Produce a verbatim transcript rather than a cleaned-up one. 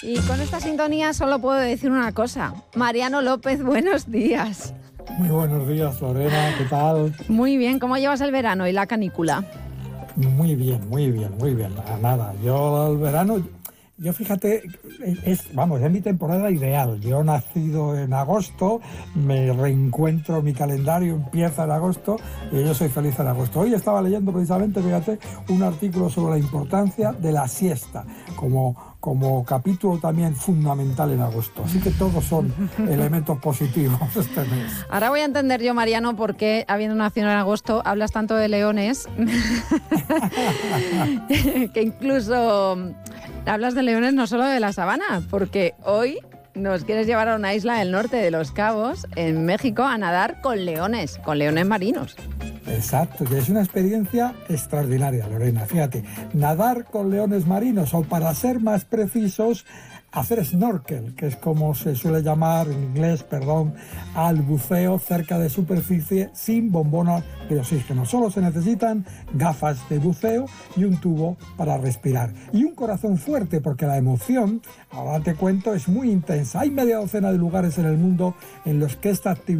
Y con esta sintonía solo puedo decir una cosa. Mariano López, buenos días. Muy buenos días, Lorena, ¿qué tal? Muy bien, ¿cómo llevas el verano y la canícula? Muy bien, muy bien, muy bien. Nada, yo el verano, yo fíjate, es, vamos, es mi temporada ideal. Yo nacido en agosto, me reencuentro, mi calendario empieza en agosto y yo soy feliz en agosto. Hoy estaba leyendo precisamente, fíjate, un artículo sobre la importancia de la siesta como... como capítulo también fundamental en agosto. Así que todos son elementos positivos este mes. Ahora voy a entender yo, Mariano, por qué, habiendo nacido en agosto, hablas tanto de leones, que incluso hablas de leones no solo de la sabana, porque hoy nos quieres llevar a una isla del norte de Los Cabos, en México, a nadar con leones, con leones marinos. Exacto, que es una experiencia extraordinaria, Lorena. Fíjate, nadar con leones marinos, o para ser más precisos, hacer snorkel, que es como se suele llamar en inglés, perdón, al buceo cerca de superficie sin bombonas de oxígeno. Solo se necesitan gafas de buceo y un tubo para respirar. Y un corazón fuerte, porque la emoción, ahora te cuento, es muy intensa. Hay media docena de lugares en el mundo en los que esta actividad